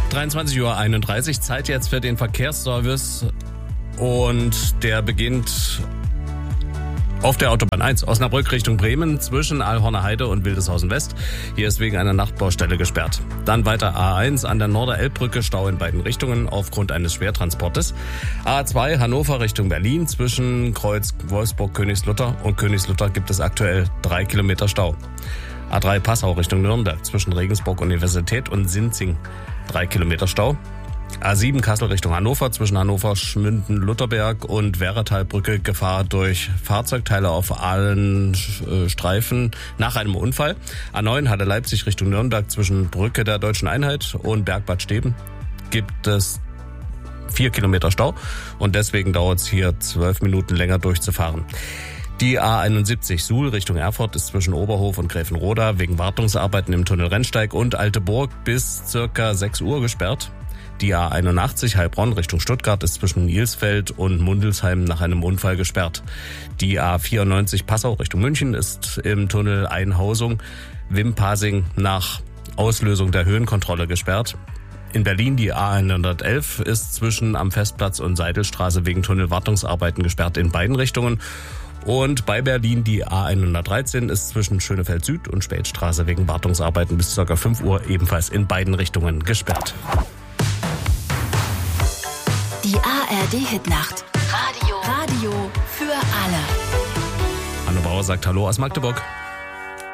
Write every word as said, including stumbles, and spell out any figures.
dreiundzwanzig Uhr einunddreißig, Zeit jetzt für den Verkehrsservice und der beginnt auf der Autobahn eins, Osnabrück Richtung Bremen, zwischen Alhorner Heide und Wildeshausen West. Hier ist wegen einer Nachtbaustelle gesperrt. Dann weiter A eins an der Norder-Elbbrücke, Stau in beiden Richtungen aufgrund eines Schwertransportes. A zwei Hannover Richtung Berlin, zwischen Kreuz Wolfsburg-Königslutter und Königslutter gibt es aktuell drei Kilometer Stau. A drei Passau Richtung Nürnberg, zwischen Regensburg Universität und Sinzing drei Kilometer Stau. A sieben Kassel Richtung Hannover, zwischen Hannover, Schmünden, Lutherberg und Wehretalbrücke Gefahr durch Fahrzeugteile auf allen Streifen nach einem Unfall. A neun Halle Leipzig Richtung Nürnberg, zwischen Brücke der Deutschen Einheit und Bergbad Steben gibt es vier Kilometer Stau und deswegen dauert es hier zwölf Minuten länger durchzufahren. Die A einundsiebzig Suhl Richtung Erfurt ist zwischen Oberhof und Gräfenroda wegen Wartungsarbeiten im Tunnel Rennsteig und Alteburg bis circa sechs Uhr gesperrt. Die A einundachtzig Heilbronn Richtung Stuttgart ist zwischen Ilsfeld und Mundelsheim nach einem Unfall gesperrt. Die A vierundneunzig Passau Richtung München ist im Tunnel Einhausung Wimpasing nach Auslösung der Höhenkontrolle gesperrt. In Berlin die A hundertelf ist zwischen am Festplatz und Seidelstraße wegen Tunnelwartungsarbeiten gesperrt in beiden Richtungen. Und bei Berlin die A hundertdreizehn ist zwischen Schönefeld Süd und Spätstraße wegen Wartungsarbeiten bis ca. fünf Uhr ebenfalls in beiden Richtungen gesperrt. Die A R D-Hitnacht. Radio. Radio für alle. Anno Bauer sagt Hallo aus Magdeburg.